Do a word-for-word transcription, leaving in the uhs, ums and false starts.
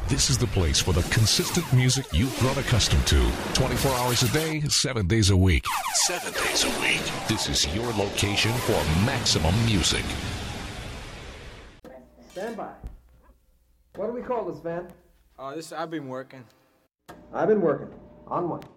This is the place for the consistent music you've grown accustomed to. twenty-four hours a day, seven days a week. Seven days a week. This is your location for maximum music. Stand by. What do we call this, Van? Uh, this I've been working. I've been working. On one.